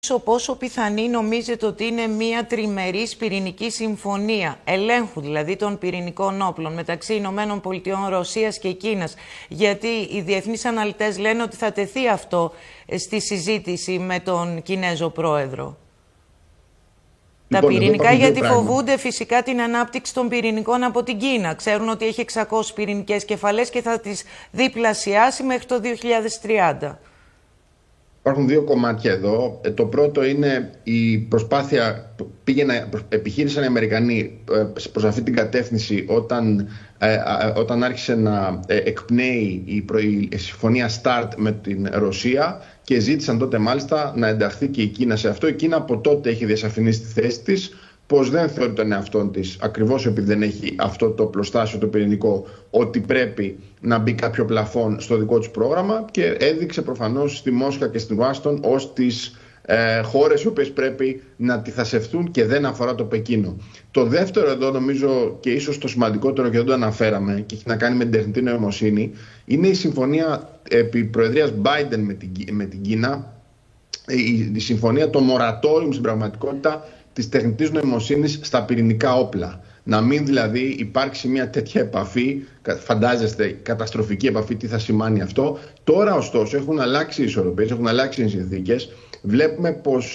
πόσο πιθανή νομίζετε ότι είναι μια τριμερής πυρηνική συμφωνία, ελέγχου δηλαδή των πυρηνικών όπλων μεταξύ Ηνωμένων Πολιτειών, Ρωσίας και Κίνας? Γιατί οι διεθνείς αναλυτές λένε ότι θα τεθεί αυτό στη συζήτηση με τον Κινέζο πρόεδρο. Τα πυρηνικά, γιατί φοβούνται φυσικά την ανάπτυξη των πυρηνικών από την Κίνα. Ξέρουν ότι έχει 600 πυρηνικές κεφαλές και θα τις διπλασιάσει μέχρι το 2030. Υπάρχουν δύο κομμάτια εδώ. Το πρώτο είναι η προσπάθεια που επιχείρησαν οι Αμερικανοί προς αυτή την κατεύθυνση όταν άρχισε να εκπνέει η συμφωνία START με την Ρωσία και ζήτησαν τότε μάλιστα να ενταχθεί και η Κίνα σε αυτό. Η Κίνα από τότε έχει διασαφηνίσει τη θέση της πως δεν θεωρεί τον εαυτόν της, ακριβώς επειδή δεν έχει αυτό το πλωστάσιο το πυρηνικό, ότι πρέπει να μπει κάποιο πλαφόν στο δικό τους πρόγραμμα, και έδειξε προφανώς στη Μόσχα και στην Ουάσιγκτον ως τις χώρες οι οποίες πρέπει να αντιθασευτούν και δεν αφορά το Πεκίνο. Το δεύτερο εδώ, νομίζω, και ίσως το σημαντικότερο και δεν το αναφέραμε και έχει να κάνει με την τεχνητή νοημοσύνη, είναι η συμφωνία επί προεδρίας Biden με την Κίνα, η συμφωνία, το moratorium στην πραγματικότητα της τεχνητής νοημοσύνης στα πυρηνικά όπλα. Να μην δηλαδή υπάρξει μια τέτοια επαφή, φαντάζεστε καταστροφική επαφή, τι θα σημαίνει αυτό. Τώρα ωστόσο έχουν αλλάξει οι ισορροπίες, έχουν αλλάξει οι συνθήκες. Βλέπουμε πως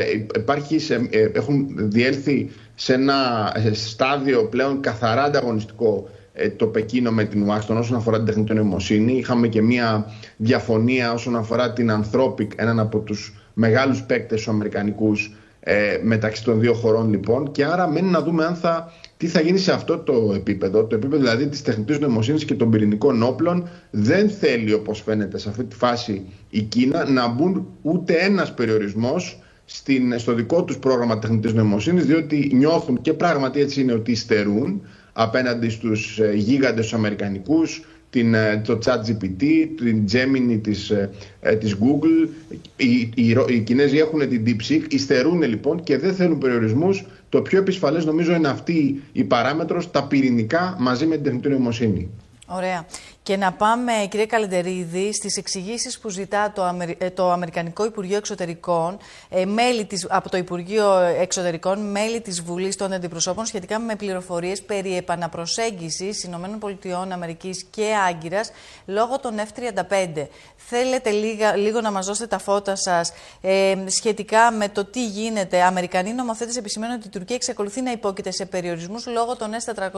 έχουν διέλθει σε ένα στάδιο πλέον καθαρά ανταγωνιστικό το Πεκίνο με την Ουάσιγκτον όσον αφορά την τεχνητή νοημοσύνη. Είχαμε και μια διαφωνία όσον αφορά την Anthropic, έναν από τους μεγάλους παίκτες τους αμερικανικούς, μεταξύ των δύο χωρών λοιπόν, και άρα μένει να δούμε τι θα γίνει σε αυτό το επίπεδο. Το επίπεδο δηλαδή της τεχνητής νοημοσύνης και των πυρηνικών όπλων. Δεν θέλει, όπως φαίνεται σε αυτή τη φάση, η Κίνα να μπουν ούτε ένας περιορισμός στο δικό τους πρόγραμμα τεχνητής νοημοσύνης, διότι νιώθουν, και πράγματι έτσι είναι, ότι υστερούν απέναντι στους γίγαντες τους αμερικανικούς, το ChatGPT, την Gemini της Google. Οι Κινέζοι έχουν την DeepSeek, υστερούν λοιπόν και δεν θέλουν περιορισμούς. Το πιο επισφαλές νομίζω είναι αυτή η παράμετρος, τα πυρηνικά μαζί με την τεχνητή νοημοσύνη. Ωραία. Και να πάμε, κύριε Καλεντερίδη, στις εξηγήσεις που ζητά το Αμερικανικό Υπουργείο Εξωτερικών, από το Υπουργείο Εξωτερικών, μέλη της Βουλής των Αντιπροσώπων, σχετικά με πληροφορίες περί επαναπροσέγγισης ΗΠΑ και Άγκυρας λόγω των F-35. Θέλετε λίγο να μας δώσετε τα φώτα σας σχετικά με το τι γίνεται? Αμερικανοί νομοθέτες επισημαίνουν ότι η Τουρκία εξακολουθεί να υπόκειται σε περιορισμούς λόγω των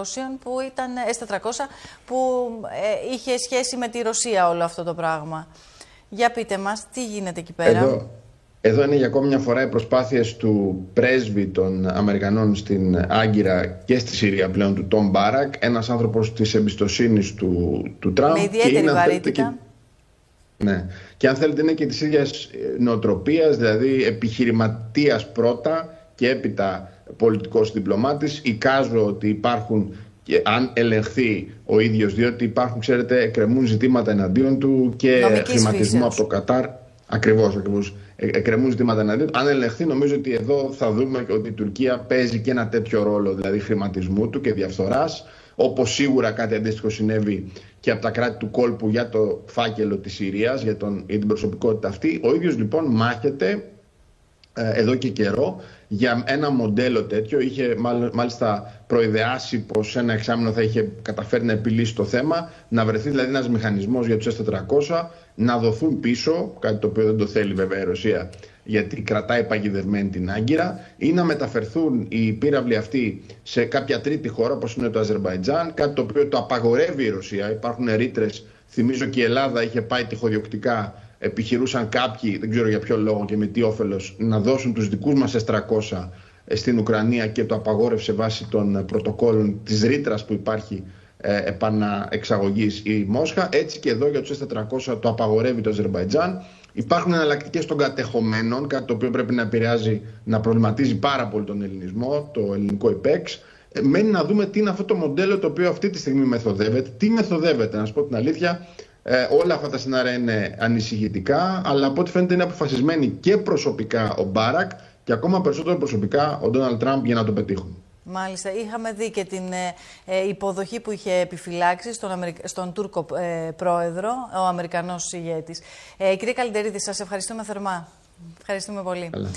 S-400 που είχε σχέση με τη Ρωσία όλο αυτό το πράγμα. Για πείτε μας, τι γίνεται εκεί πέρα? Εδώ είναι για ακόμη μια φορά οι προσπάθειες του πρέσβη των Αμερικανών στην Άγκυρα και στη Συρία πλέον, του Τόμ Μπάρακ, ένας άνθρωπος της εμπιστοσύνης του Τραμπ. Με ιδιαίτερη βαρύτητα. Ναι. Και αν θέλετε είναι και της ίδιας νοοτροπίας, δηλαδή επιχειρηματίας πρώτα και έπειτα πολιτικός διπλωμάτης. Εικάζω ότι υπάρχουν, και αν ελεγχθεί ο ίδιος, διότι υπάρχουν, ξέρετε, εκκρεμούν ζητήματα εναντίον του και χρηματισμό από το Κατάρ. Ακριβώς. Εκκρεμούν ζητήματα εναντίον του. Αν ελεγχθεί, νομίζω ότι εδώ θα δούμε ότι η Τουρκία παίζει και ένα τέτοιο ρόλο, δηλαδή χρηματισμού του και διαφθοράς, όπως σίγουρα κάτι αντίστοιχο συνέβη και από τα κράτη του κόλπου για το φάκελο της Συρίας, για την προσωπικότητα αυτή. Ο ίδιος λοιπόν μάχεται εδώ και καιρό για ένα μοντέλο τέτοιο. Είχε μάλιστα προειδεάσει πως ένα εξάμηνο θα είχε καταφέρει να επιλύσει το θέμα, να βρεθεί δηλαδή ένας μηχανισμός για τους S-400 να δοθούν πίσω, κάτι το οποίο δεν το θέλει βέβαια η Ρωσία, γιατί κρατάει παγιδευμένη την Άγκυρα, ή να μεταφερθούν οι πύραυλοι αυτοί σε κάποια τρίτη χώρα, όπως είναι το Αζερμπαϊτζάν, κάτι το οποίο το απαγορεύει η Ρωσία. Υπάρχουν ρήτρες, θυμίζω και η Ελλάδα είχε πάει τυχοδιοκτικά, επιχειρούσαν κάποιοι, δεν ξέρω για ποιο λόγο και με τι όφελος, να δώσουν τους δικούς μας S-300 στην Ουκρανία, και το απαγόρευσε βάσει των πρωτοκόλων της ρήτρας που υπάρχει επαναεξαγωγής η Μόσχα. Έτσι και εδώ για τους S-400 το απαγορεύει το Αζερμπαϊτζάν. Υπάρχουν εναλλακτικές των κατεχομένων, κάτι το οποίο πρέπει να επηρεάζει, να προβληματίζει πάρα πολύ τον ελληνισμό, το ελληνικό ΙΠΕΞ. Μένει να δούμε τι είναι αυτό το μοντέλο το οποίο αυτή τη στιγμή μεθοδεύεται. Τι μεθοδεύεται, να σας πω την αλήθεια. Όλα αυτά τα σενάρια είναι ανησυχητικά, αλλά από ό,τι φαίνεται είναι αποφασισμένοι και προσωπικά ο Μπάρακ και ακόμα περισσότερο προσωπικά ο Ντόναλντ Τραμπ για να το πετύχουν. Μάλιστα. Είχαμε δει και την υποδοχή που είχε επιφυλάξει στον Τούρκο πρόεδρο, ο Αμερικανός ηγέτης. Κύριε Καλεντερίδη, σας ευχαριστούμε θερμά. Ευχαριστούμε πολύ.